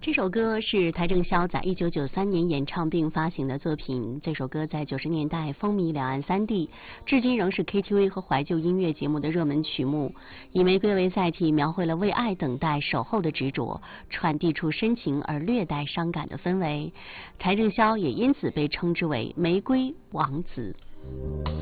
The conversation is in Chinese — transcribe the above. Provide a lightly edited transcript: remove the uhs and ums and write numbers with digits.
这首歌是邰正宵在1993年演唱并发行的作品。这首歌在90年代风靡两岸三地，至今仍是 KTV 和怀旧音乐节目的热门曲目。以玫瑰为载体，描绘了为爱等待、守候的执着，传递出深情而略带伤感的氛围。邰正宵也因此被称之为玫瑰王子。